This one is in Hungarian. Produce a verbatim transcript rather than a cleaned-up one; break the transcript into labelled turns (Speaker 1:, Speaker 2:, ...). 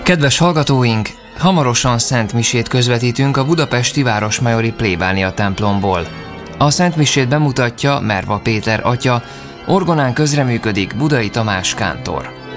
Speaker 1: Kedves hallgatóink, hamarosan Szent Misét közvetítünk a budapesti Városmajori plébánia templomból. A Szent Misét bemutatja Merva Péter atya, orgonán közreműködik Budai Tamás kántor.